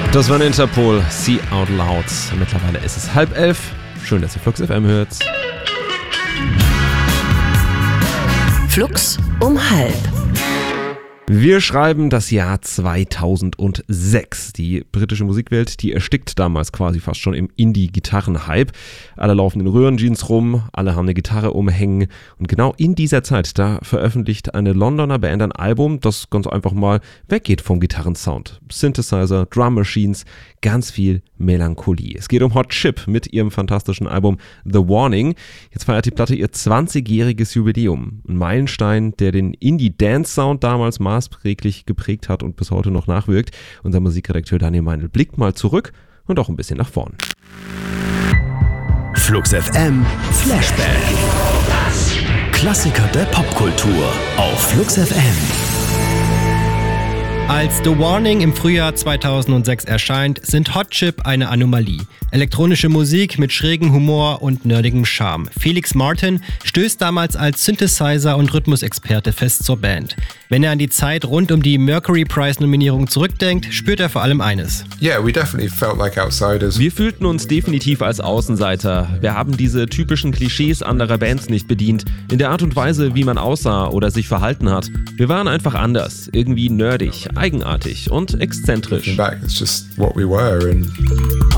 Das war ein Interpol, See Out Loud. Mittlerweile ist es 10:30. Schön, dass ihr Flux FM hört. Flux um 10:30. Wir schreiben das Jahr 2006. Die britische Musikwelt, die erstickt damals quasi fast schon im Indie-Gitarren-Hype. Alle laufen in Röhrenjeans rum, alle haben eine Gitarre umhängen. Und genau in dieser Zeit, da veröffentlicht eine Londoner Band ein Album, das ganz einfach mal weggeht vom Gitarrensound. Synthesizer, Drum Machines, ganz viel Melancholie. Es geht um Hot Chip mit ihrem fantastischen Album The Warning. Jetzt feiert die Platte ihr 20-jähriges Jubiläum. Ein Meilenstein, der den Indie-Dance-Sound damals maßgeblich geprägt hat und bis heute noch nachwirkt. Unser Musikredakteur Daniel Meinl blickt mal zurück und auch ein bisschen nach vorn. Flux FM Flashback. Klassiker der Popkultur auf Flux FM. Als The Warning im Frühjahr 2006 erscheint, sind Hot Chip eine Anomalie. Elektronische Musik mit schrägem Humor und nerdigem Charme. Felix Martin stößt damals als Synthesizer- und Rhythmusexperte fest zur Band. Wenn er an die Zeit rund um die Mercury Prize-Nominierung zurückdenkt, spürt er vor allem eines. Yeah, we definitely felt like outsiders. Wir fühlten uns definitiv als Außenseiter. Wir haben diese typischen Klischees anderer Bands nicht bedient, in der Art und Weise, wie man aussah oder sich verhalten hat. Wir waren einfach anders, irgendwie nerdig, eigenartig und exzentrisch. Looking back, it's just what we were and